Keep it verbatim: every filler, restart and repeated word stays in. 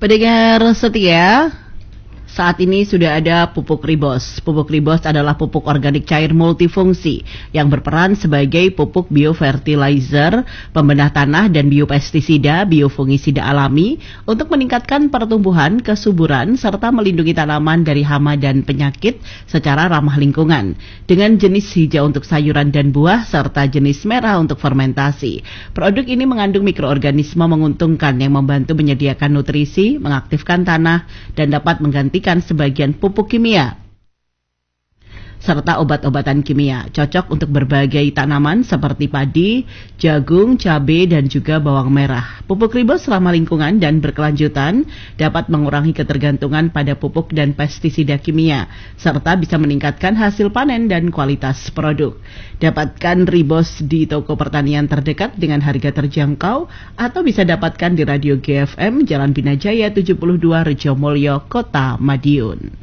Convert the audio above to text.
Pendengar setia, saat ini sudah ada pupuk Ribos. Pupuk Ribos adalah pupuk organik cair multifungsi yang berperan sebagai pupuk biofertilizer, pembenah tanah dan biopestisida, biofungisida alami untuk meningkatkan pertumbuhan, kesuburan, serta melindungi tanaman dari hama dan penyakit secara ramah lingkungan. Dengan jenis hijau untuk sayuran dan buah, serta jenis merah untuk fermentasi. Produk ini mengandung mikroorganisme menguntungkan yang membantu menyediakan nutrisi, mengaktifkan tanah, dan dapat menggantikan sebagian pupuk kimia serta obat-obatan kimia, cocok untuk berbagai tanaman seperti padi, jagung, cabai, dan juga bawang merah. Pupuk Ribos ramah lingkungan dan berkelanjutan, dapat mengurangi ketergantungan pada pupuk dan pestisida kimia, serta bisa meningkatkan hasil panen dan kualitas produk. Dapatkan Ribos di toko pertanian terdekat dengan harga terjangkau, atau bisa dapatkan di Radio G F M, Jalan Binajaya tujuh puluh dua, Rejomolyo, Kota Madiun.